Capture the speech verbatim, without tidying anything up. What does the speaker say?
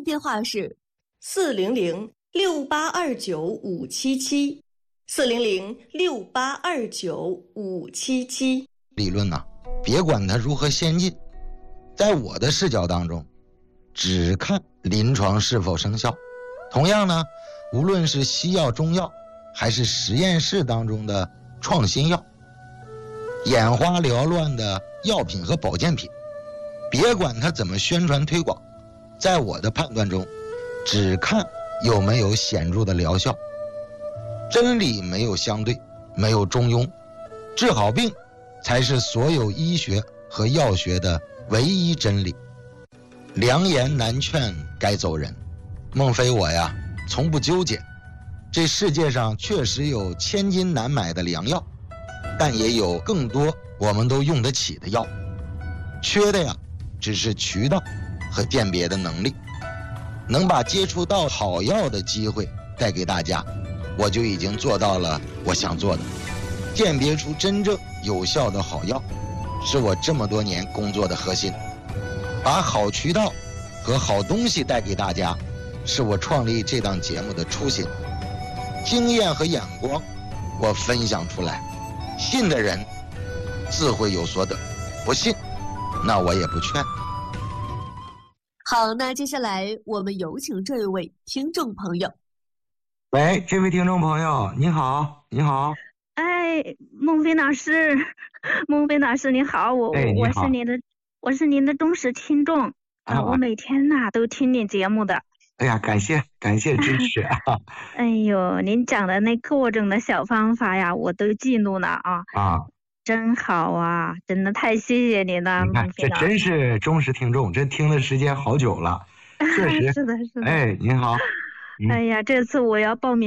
电话是四零零六八二九五七七，四零零六八二九五七七。 理论呢、啊，别管它如何先进，在我的视角当中，只看临床是否生效。同样呢，无论是西药、中药，还是实验室当中的创新药，眼花缭乱的药品和保健品，别管它怎么宣传推广，在我的判断中，只看有没有显著的疗效。真理没有相对，没有中庸，治好病才是所有医学和药学的唯一真理。良言难劝该走人，孟非我呀从不纠结。这世界上确实有千金难买的良药，但也有更多我们都用得起的药，缺的呀只是渠道和鉴别的能力。能把接触到好药的机会带给大家，我就已经做到了我想做的。鉴别出真正有效的好药，是我这么多年工作的核心。把好渠道和好东西带给大家，是我创立这档节目的初心。经验和眼光我分享出来，信的人自会有所得，不信那我也不劝。 好，那接下来我们有请这一位听众朋友。 喂，这位听众朋友，你好，你好。 哎，孟非老师，孟非老师你好，我、 哎、你好我是您的，我是您的忠实听众啊，我每天呐、啊、都听你节目的。 哎呀，感谢感谢支持啊！ 哎呦，您讲的那各种的小方法呀，我都记录了啊啊， 真好啊，真的太谢谢您了。 你看，这真是忠实听众，这听的时间好久了，确实是的，是的。 哎，您好。 嗯、哎呀，这次我要报名。